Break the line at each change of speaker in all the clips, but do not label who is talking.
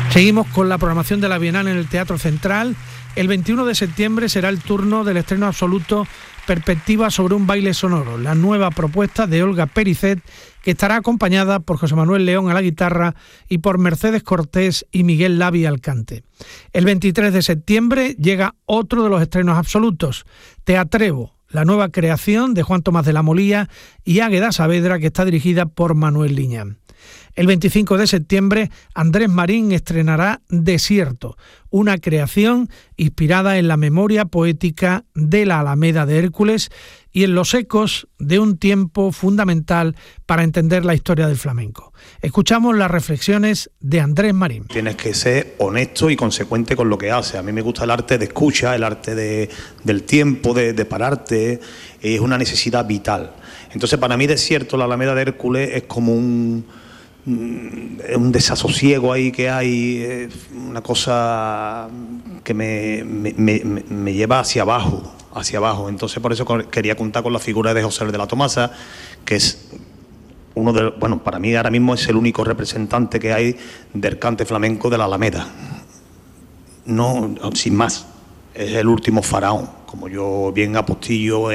Seguimos con la programación de la Bienal en el Teatro Central. El 21 de septiembre será el turno del estreno absoluto Perspectiva sobre un baile sonoro, la nueva propuesta de Olga Pericet, que estará acompañada por José Manuel León a la guitarra y por Mercedes Cortés y Miguel Lavi al cante. El 23 de septiembre llega otro de los estrenos absolutos, Te Atrevo, la nueva creación de Juan Tomás de la Molía y Águeda Saavedra, que está dirigida por Manuel Liñán. El 25 de septiembre, Andrés Marín estrenará Desierto, una creación inspirada en la memoria poética de la Alameda de Hércules y en los ecos de un tiempo fundamental para entender la historia del flamenco. Escuchamos las reflexiones de Andrés Marín.
Tienes que ser honesto y consecuente con lo que haces. A mí me gusta el arte de escucha, el arte del tiempo, de pararte, es una necesidad vital. Entonces, para mí, Desierto, la Alameda de Hércules, es como un desasosiego ahí que hay, una cosa que me lleva hacia abajo. Entonces, por eso quería contar con la figura de José de la Tomasa, que es uno de, bueno, para mí ahora mismo es el único representante que hay del cante flamenco de la Alameda. No, sin más, es el último faraón, como yo bien apostillo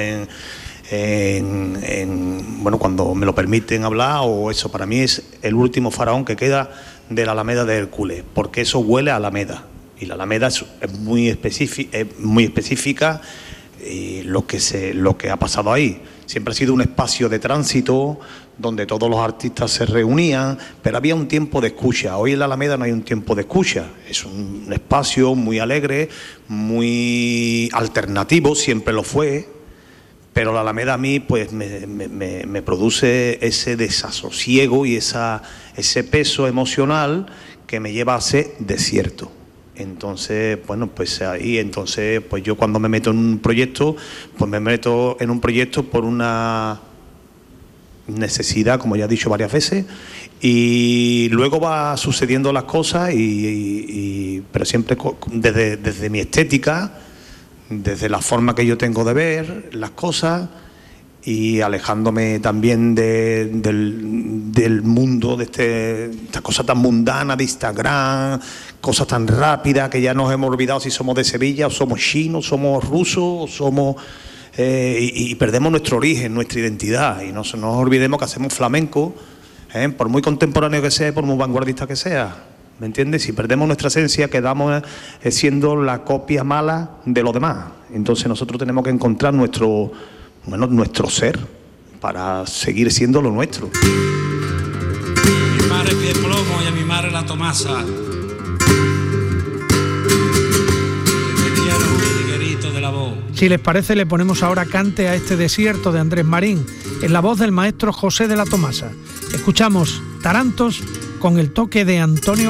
bueno, cuando me lo permiten hablar, o eso, para mí es el último faraón que queda de la Alameda de Hércules, porque eso huele a Alameda, y la Alameda es muy específica, y lo que ha pasado ahí. Siempre ha sido un espacio de tránsito donde todos los artistas se reunían, pero había un tiempo de escucha. Hoy en la Alameda no hay un tiempo de escucha, es un espacio muy alegre, muy alternativo, siempre lo fue. Pero la Alameda a mí pues me produce ese desasosiego y ese peso emocional que me lleva a ser desierto. Entonces, bueno, pues ahí, entonces, pues yo cuando me meto en un proyecto, pues me meto en un proyecto por una necesidad, como ya he dicho varias veces, y luego va sucediendo las cosas, pero siempre desde mi estética, desde la forma que yo tengo de ver las cosas, y alejándome también del mundo, de esta cosa tan mundana de Instagram, cosas tan rápidas que ya nos hemos olvidado si somos de Sevilla, o somos chinos, somos rusos, o somos y perdemos nuestro origen, nuestra identidad, y no nos olvidemos que hacemos flamenco, por muy contemporáneo que sea y por muy vanguardista que sea. ¿Me entiendes? Si perdemos nuestra esencia, quedamos siendo la copia mala de lo demás. Entonces nosotros tenemos que encontrar nuestro ser para seguir siendo lo nuestro.
Mi madre Pie Plomo y a mi madre la Tomasa me dieron un liguerito de la voz.
Si les parece, le ponemos ahora cante a este Desierto de Andrés Marín, en la voz del maestro José de la Tomasa. Escuchamos Tarantos con el toque de Antonio